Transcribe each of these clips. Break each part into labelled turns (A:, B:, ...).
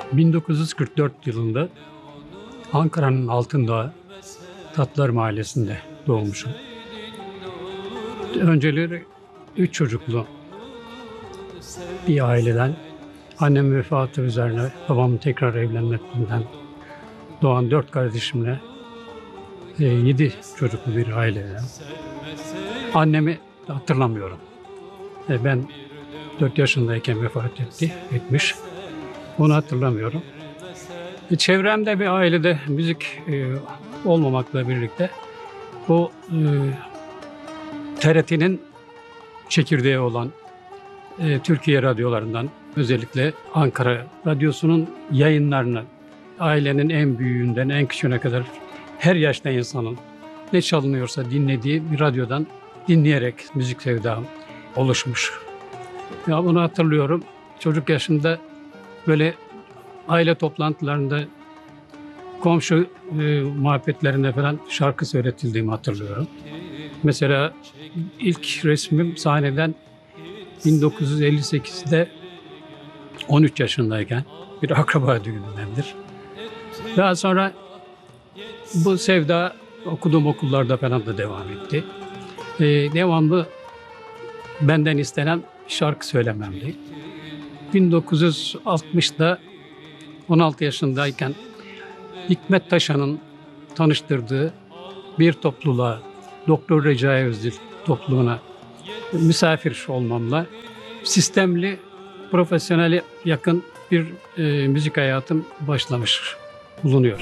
A: 1944 yılında Ankara'nın Altındağ Tatlılar Mahallesi'nde doğmuşum. Önceleri 3 çocuklu bir aileden, annemin vefatı üzerine babamın tekrar evlenmesinden doğan 4 kardeşimle 7 çocuklu bir aileden. Annemi hatırlamıyorum. Ben 4 yaşındayken vefat etmiş. Onu hatırlamıyorum. Çevremde bir ailede müzik olmamakla birlikte o TRT'nin çekirdeği olan Türkiye radyolarından, özellikle Ankara Radyosu'nun yayınlarını ailenin en büyüğünden en küçüğüne kadar her yaşta insanın ne çalınıyorsa dinlediği bir radyodan dinleyerek müzik sevdam oluşmuş. Ya bunu hatırlıyorum. Çocuk yaşında böyle aile toplantılarında komşu muhabbetlerinde falan şarkı söyletildiğimi hatırlıyorum. Mesela ilk resmim sahneden 1958'de 13 yaşındayken bir akraba düğünündendir. Daha sonra bu sevda okuduğum okullarda falan da devam etti. Devamlı benden istenen şarkı söylememdi. 1960'da 16 yaşındayken Hikmet Taşan'ın tanıştırdığı bir topluluğa, Doktor Recai Özdil topluluğuna misafir olmamla sistemli, profesyonele yakın bir müzik hayatım başlamış bulunuyor.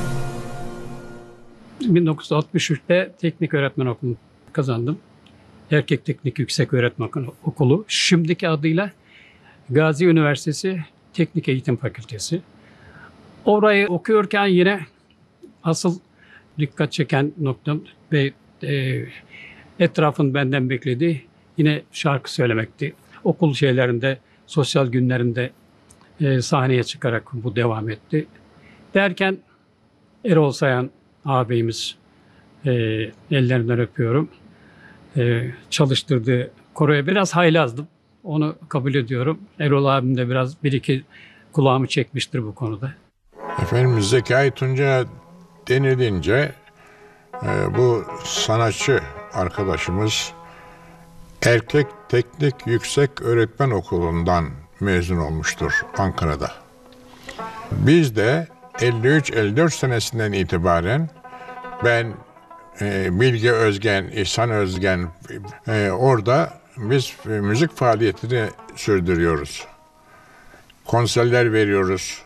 A: 1963'te teknik öğretmen okulunu kazandım. Erkek Teknik Yükseköğretim Okulu, şimdiki adıyla Gazi Üniversitesi Teknik Eğitim Fakültesi. Orayı okuyorken yine asıl dikkat çeken noktam ve etrafın benden beklediği yine şarkı söylemekti. Okul şeylerinde, sosyal günlerinde sahneye çıkarak bu devam etti. Derken Erol Sayan ağabeyimiz, ellerinden öpüyorum, çalıştırdığı koroya biraz haylazdım. Onu kabul ediyorum. Erol abim de biraz bir iki kulağımı çekmiştir bu konuda.
B: Efendim Zekai Tunca denilince bu sanatçı arkadaşımız Erkek Teknik Yüksek Öğretmen Okulu'ndan mezun olmuştur Ankara'da. Biz de 53-54 senesinden itibaren ben, Bilge Özgen, İhsan Özgen orada biz müzik faaliyetini sürdürüyoruz. Konserler veriyoruz.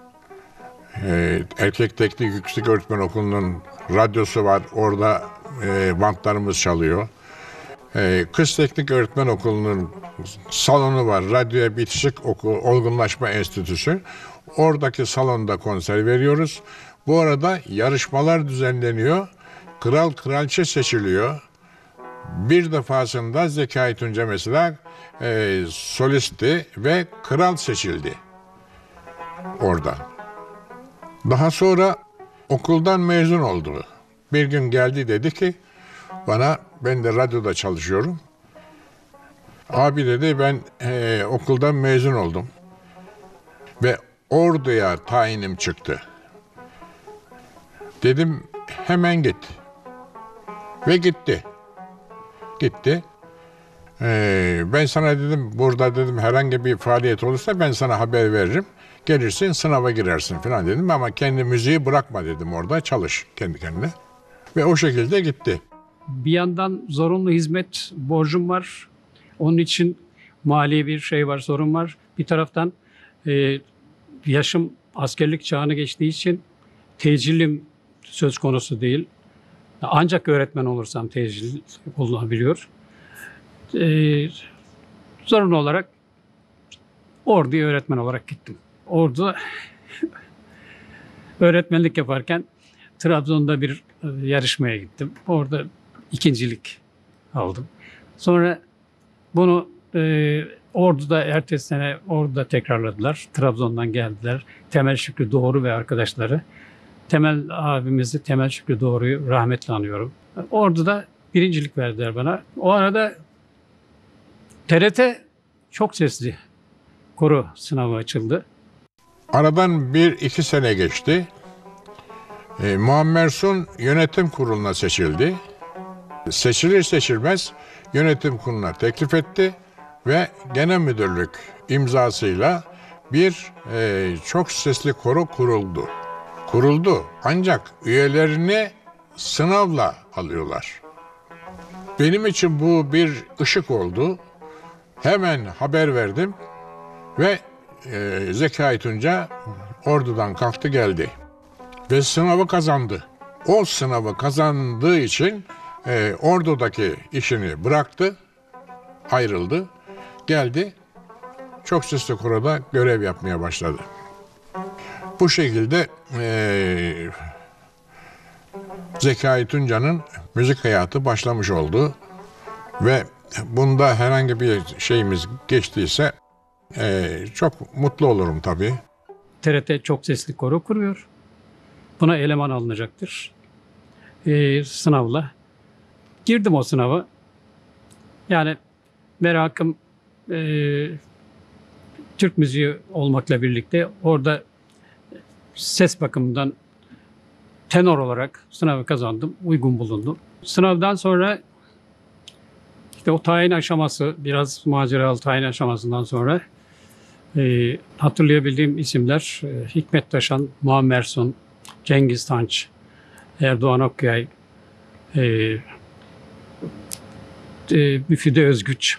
B: Erkek Teknik Yüksek Öğretmen Okulu'nun radyosu var. Orada bantlarımız çalıyor. Kız Teknik Öğretmen Okulu'nun salonu var. Radyoya Bitişik Olgunlaşma Enstitüsü. Oradaki salonda konser veriyoruz. Bu arada yarışmalar düzenleniyor. Kral kraliçe seçiliyor. Bir defasında Zekai Tunca mesela solisti ve kral seçildi orada. Daha sonra okuldan mezun oldu. Bir gün geldi, dedi ki bana, ben de radyoda çalışıyorum. Abi dedi, ben okuldan mezun oldum ve orduya tayinim çıktı. Dedim hemen git. Ve gitti. Ben sana dedim, burada dedim herhangi bir faaliyet olursa ben sana haber veririm. Gelirsin, sınava girersin falan dedim, ama kendi müziği bırakma dedim, orada çalış kendi kendine. Ve o şekilde gitti.
A: Bir yandan zorunlu hizmet borcum var. Onun için mali bir şey var, sorun var. Bir taraftan yaşım askerlik çağını geçtiği için tecilim söz konusu değil. Ancak öğretmen olursam tecil olunabiliyor. Zorunlu olarak orduya öğretmen olarak gittim. Orada öğretmenlik yaparken Trabzon'da bir yarışmaya gittim. Orada ikincilik aldım. Sonra bunu Ordu'da ertesi sene Ordu'da tekrarladılar. Trabzon'dan geldiler. Temel Şükrü Doğru ve arkadaşları. Temel abimizi, Temel Şükrü Doğru'yu rahmetle anıyorum. Ordu'da birincilik verdiler bana. O arada TRT çok sesli koro sınavı açıldı.
B: Aradan 1-2 sene geçti. Muammer Sun yönetim kuruluna seçildi. Seçilir seçilmez yönetim kuruluna teklif etti ve genel müdürlük imzasıyla bir çok sesli koro kuruldu. Kuruldu ancak üyelerini sınavla alıyorlar. Benim için bu bir ışık oldu. Hemen haber verdim ve Zekai Tunca ordudan kalktı geldi ve sınavı kazandı. O sınavı kazandığı için ordudaki işini bıraktı, ayrıldı, geldi. Çok sesli koroda görev yapmaya başladı. Bu şekilde Zekai Tunca'nın müzik hayatı başlamış oldu ve bunda herhangi bir şeyimiz geçtiyse çok mutlu olurum tabii.
A: TRT çok sesli koro kuruyor. Buna eleman alınacaktır. Sınavla. Girdim o sınava. Yani merakım Türk müziği olmakla birlikte orada ses bakımından tenor olarak sınavı kazandım. Uygun bulundum. Sınavdan sonra işte o tayin aşaması, biraz maceralı tayin aşamasından sonra hatırlayabildiğim isimler Hikmet Taşan, Muammer Sun, Cengiz Tanç, Erdoğan Okyay, Müfide Özgüç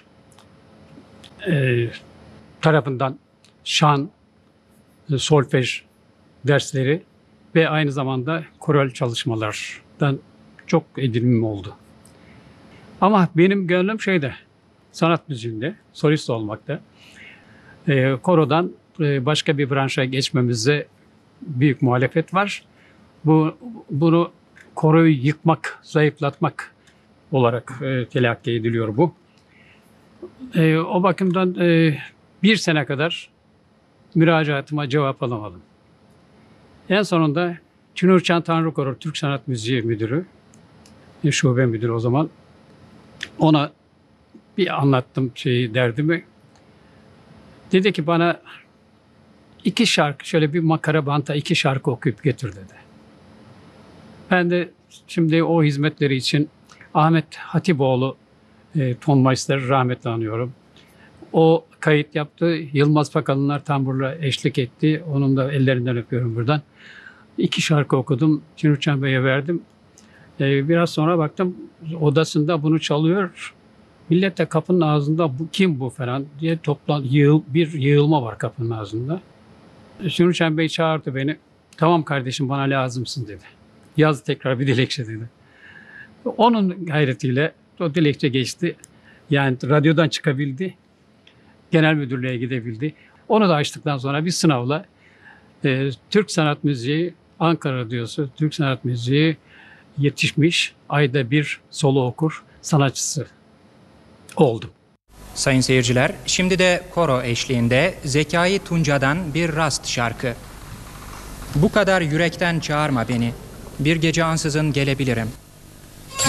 A: tarafından şan, solfej dersleri ve aynı zamanda koral çalışmalardan çok edinimim oldu. Ama benim gönlüm sanat müziğinde, solist olmakta. Korodan başka bir branşa geçmemize büyük muhalefet var. Bunu koroyu yıkmak, zayıflatmak olarak telakki ediliyor bu. O bakımdan bir sene kadar müracaatıma cevap alamadım. En sonunda Çınarcan Tanrıkoro Türk Sanat Müziği Müdürü, şube müdürü o zaman, ona bir anlattım derdimi. Dedi ki bana 2 şarkı, şöyle bir makara banta 2 şarkı okuyup getir dedi. Ben de şimdi o hizmetleri için Ahmet Hatipoğlu tonmeister rahmetli anıyorum. O kayıt yaptı. Yılmaz Pakalınlar tamburla eşlik etti. Onun da ellerinden öpüyorum buradan. 2 şarkı okudum. Çınarcan Bey'e verdim. Biraz sonra baktım odasında bunu çalıyor. Millet de kapının ağzında kim bu falan diye bir yığılma var kapının ağzında. Çınarcan Bey çağırdı beni. Tamam kardeşim bana lazımsın dedi. Yaz tekrar bir dilekçe dedi. Onun gayretiyle o dilekçe geçti. Yani radyodan çıkabildi. Genel müdürlüğe gidebildi. Onu da açtıktan sonra bir sınavla Türk Sanat Müziği, Ankara Radyosu, Türk Sanat Müziği yetişmiş, ayda bir solo okur sanatçısı oldum.
C: Sayın seyirciler, şimdi de koro eşliğinde Zekai Tunca'dan bir rast şarkı. Bu kadar yürekten çağırma beni, bir gece ansızın gelebilirim.